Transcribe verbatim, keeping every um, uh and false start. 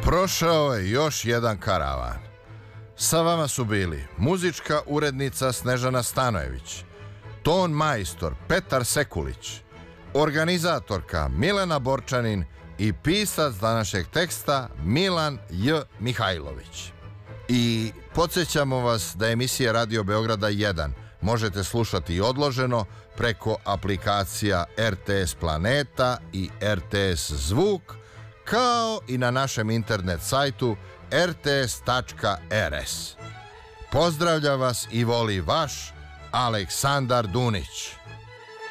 Prošao je još jedan karavan. Sa vama su bili muzička urednica Snežana Stanojević, ton majstor Petar Sekulić, organizatorka Milena Borčanin i pisac današnjeg teksta Milan J. Mihajlović. I podsjećamo vas da emisije Radio Beograda jedan možete slušati odloženo preko aplikacija R T S Planeta i R T S Zvuk, kao i na našem internet sajtu r t s tačka r s. Pozdravlja vas i voli vaš Aleksandar Dunić.